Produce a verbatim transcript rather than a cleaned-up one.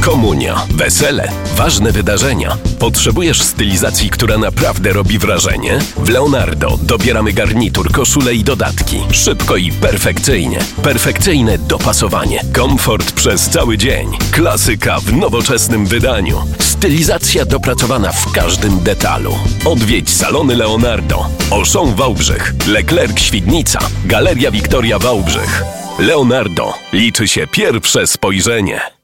komunia, wesele, ważne wydarzenia. Potrzebujesz stylizacji, która naprawdę robi wrażenie? W Leonardo dobieramy garnitur, koszulę i dodatki. Szybko i perfekcyjnie. Perfekcyjne dopasowanie. Komfort przez cały dzień. Klasyka w nowoczesnym wydaniu. Stylizacja dopracowana w każdym detalu. Odwiedź salony Leonardo. Auchan Wałbrzych, Leclerc Świdnica, Galeria Wiktoria Wałbrzych. Leonardo. Liczy się pierwsze spojrzenie.